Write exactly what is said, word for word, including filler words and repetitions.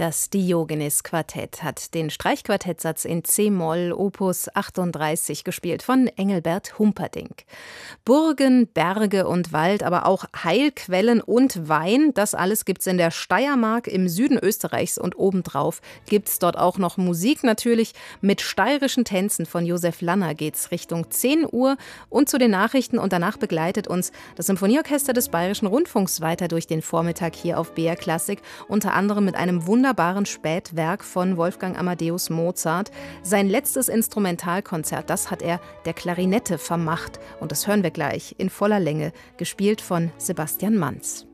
Das Diogenes-Quartett hat den Streichquartettsatz in C-Moll Opus achtunddreißig gespielt von Engelbert Humperdinck. Burgen, Berge und Wald, aber auch Heilquellen und Wein, das alles gibt's in der Steiermark im Süden Österreichs und obendrauf gibt's dort auch noch Musik natürlich. Mit steirischen Tänzen von Josef Lanner geht's Richtung zehn Uhr und zu den Nachrichten und danach begleitet uns das Symphonieorchester des Bayerischen Rundfunks weiter durch den Vormittag hier auf B R Klassik, unter anderem mit einem wunderbaren Spätwerk von Wolfgang Amadeus Mozart. Sein letztes Instrumentalkonzert, das hat er der Klarinette vermacht und das hören wir gleich in voller Länge, gespielt von Sebastian Manz.